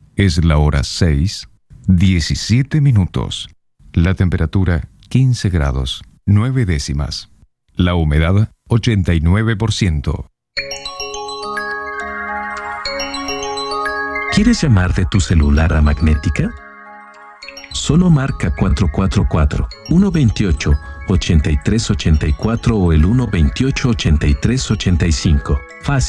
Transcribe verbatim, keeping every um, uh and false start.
Es la hora seis, diecisiete minutos. La temperatura quince grados, nueve décimas. La humedad ochenta y nueve por ciento. ¿Quieres llamar de tu celular a Magnética? Solo marca cuatro cuatro cuatro, uno dos ocho, ocho tres ocho cuatro o el uno dos ocho, ocho tres ocho cinco. Fácil.